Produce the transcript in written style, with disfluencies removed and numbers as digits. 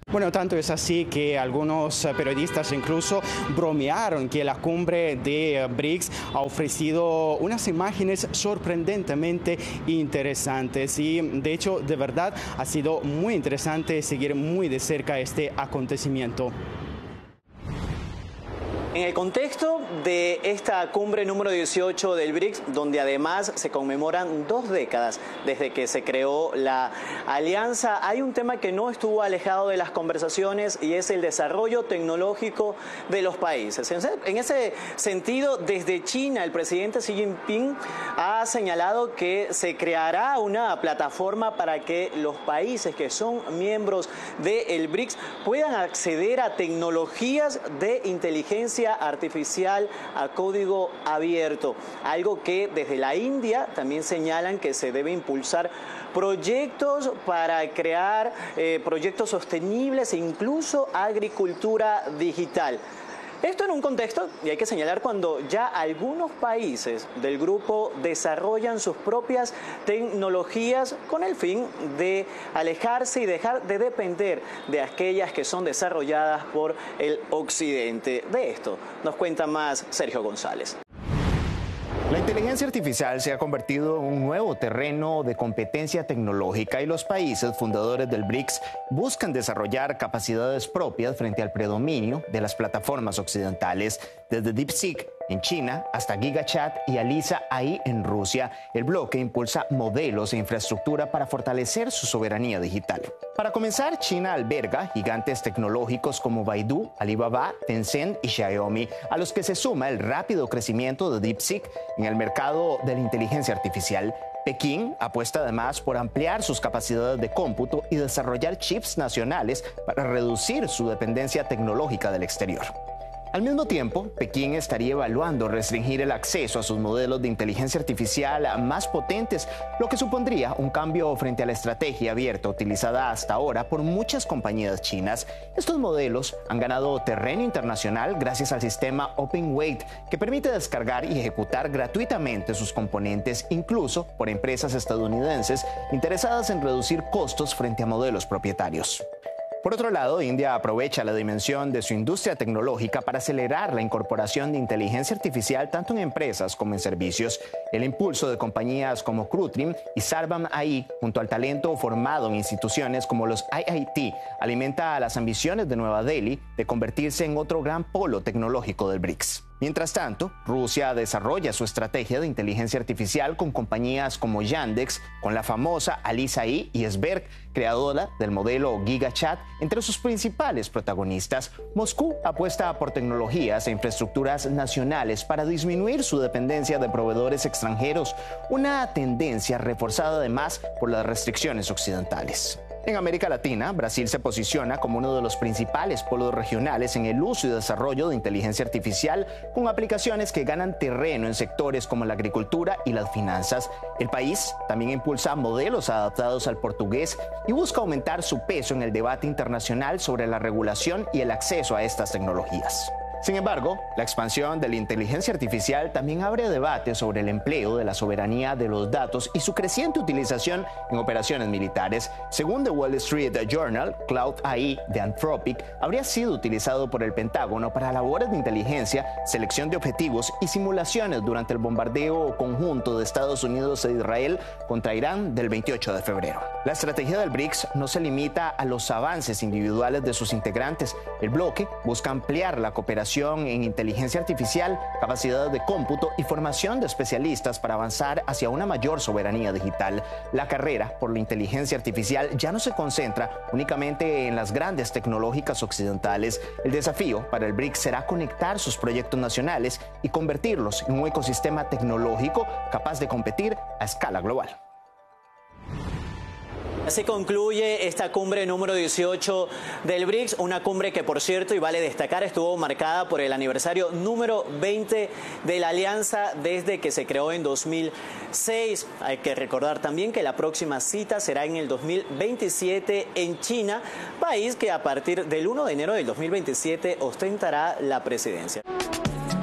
Bueno, tanto es así que algunos periodistas incluso bromearon que la cumbre de BRICS ha ofrecido unas imágenes sorprendentemente interesantes y de hecho de verdad ha sido muy interesante seguir muy de cerca este acontecimiento. En el contexto de esta cumbre número 18 del BRICS, donde además se conmemoran 2 décadas desde que se creó la alianza, hay un tema que no estuvo alejado de las conversaciones y es el desarrollo tecnológico de los países. En ese sentido, desde China, el presidente Xi Jinping ha señalado que se creará una plataforma para que los países que son miembros del BRICS puedan acceder a tecnologías de inteligencia artificial a código abierto, algo que desde la India también señalan que se debe impulsar proyectos para crear proyectos sostenibles e incluso agricultura digital. Esto en un contexto, y hay que señalar, cuando ya algunos países del grupo desarrollan sus propias tecnologías con el fin de alejarse y dejar de depender de aquellas que son desarrolladas por el occidente. De esto nos cuenta más Sergio González. La inteligencia artificial se ha convertido en un nuevo terreno de competencia tecnológica y los países fundadores del BRICS buscan desarrollar capacidades propias frente al predominio de las plataformas occidentales. Desde DeepSeek en China hasta GigaChat y Alisa AI en Rusia, el bloque impulsa modelos e infraestructura para fortalecer su soberanía digital. Para comenzar, China alberga gigantes tecnológicos como Baidu, Alibaba, Tencent y Xiaomi, a los que se suma el rápido crecimiento de DeepSeek en el mercado de la inteligencia artificial. Pekín apuesta además por ampliar sus capacidades de cómputo y desarrollar chips nacionales para reducir su dependencia tecnológica del exterior. Al mismo tiempo, Pekín estaría evaluando restringir el acceso a sus modelos de inteligencia artificial más potentes, lo que supondría un cambio frente a la estrategia abierta utilizada hasta ahora por muchas compañías chinas. Estos modelos han ganado terreno internacional gracias al sistema OpenWeight, que permite descargar y ejecutar gratuitamente sus componentes, incluso por empresas estadounidenses interesadas en reducir costos frente a modelos propietarios. Por otro lado, India aprovecha la dimensión de su industria tecnológica para acelerar la incorporación de inteligencia artificial tanto en empresas como en servicios. El impulso de compañías como Krutrim y Sarvam AI, junto al talento formado en instituciones como los IIT, alimenta a las ambiciones de Nueva Delhi de convertirse en otro gran polo tecnológico del BRICS. Mientras tanto, Rusia desarrolla su estrategia de inteligencia artificial con compañías como Yandex, con la famosa Alisa AI y Sberk, creadora del modelo GigaChat, entre sus principales protagonistas. Moscú apuesta por tecnologías e infraestructuras nacionales para disminuir su dependencia de proveedores extranjeros, una tendencia reforzada además por las restricciones occidentales. En América Latina, Brasil se posiciona como uno de los principales polos regionales en el uso y desarrollo de inteligencia artificial, con aplicaciones que ganan terreno en sectores como la agricultura y las finanzas. El país también impulsa modelos adaptados al portugués y busca aumentar su peso en el debate internacional sobre la regulación y el acceso a estas tecnologías. Sin embargo, la expansión de la inteligencia artificial también abre debate sobre el empleo de la soberanía de los datos y su creciente utilización en operaciones militares. Según The Wall Street Journal, Cloud AI de Anthropic habría sido utilizado por el Pentágono para labores de inteligencia, selección de objetivos y simulaciones durante el bombardeo conjunto de Estados Unidos e Israel contra Irán del 28 de febrero. La estrategia del BRICS no se limita a los avances individuales de sus integrantes. El bloque busca ampliar la cooperación en inteligencia artificial, capacidades de cómputo y formación de especialistas para avanzar hacia una mayor soberanía digital. La carrera por la inteligencia artificial ya no se concentra únicamente en las grandes tecnológicas occidentales. El desafío para el BRICS será conectar sus proyectos nacionales y convertirlos en un ecosistema tecnológico capaz de competir a escala global. Así concluye esta cumbre número 18 del BRICS, una cumbre que, por cierto, y vale destacar, estuvo marcada por el aniversario número 20 de la alianza desde que se creó en 2006. Hay que recordar también que la próxima cita será en el 2027 en China, país que a partir del 1 de enero del 2027 ostentará la presidencia.